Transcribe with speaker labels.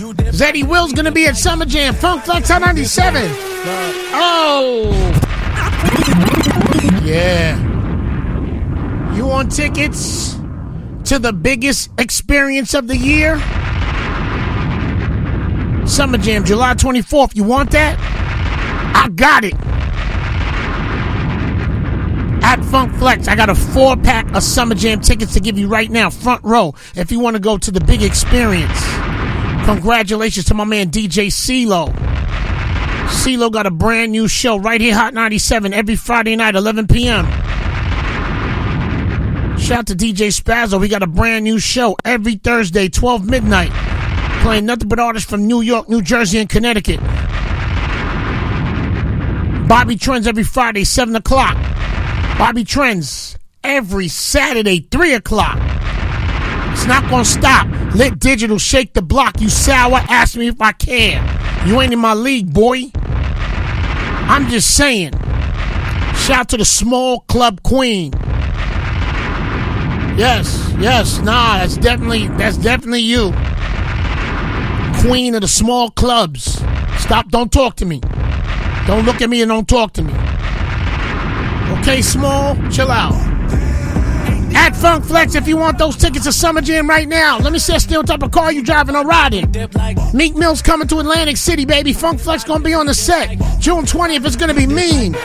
Speaker 1: Zeddy Will's gonna be at Summer Jam. Funk Flex on 97. Oh. Yeah. You want tickets to the biggest experience of the year? Summer Jam, July 24th. You want that? I got it. At Funk Flex, I got a 4-pack of Summer Jam tickets to give you right now, front row, if you want to go to the big experience. Congratulations to my man DJ CeeLo. CeeLo got a brand new show right here, Hot 97, every Friday night, 11 p.m. Shout out to DJ Spazzo. We got a brand new show every Thursday, 12 midnight. Playing nothing but artists from New York, New Jersey, and Connecticut. Bobby Trends every Friday, 7 o'clock. Bobby Trends every Saturday, 3 o'clock. It's not going to stop. Lit Digital, Shake the Block. You sour, ask me if I care. You ain't in my league, boy. I'm just saying. Shout out to the Small Club Queen. Yes, nah, that's definitely you. Queen of the small clubs. Stop, don't talk to me. Don't look at me and don't talk to me. Okay, Small, chill out. At Funk Flex, if you want those tickets to Summer Jam right now, let me see what type of car you driving or riding. Meek Mill's coming to Atlantic City, baby. Funk Flex gonna be on the set. June 20th, it's gonna be mean.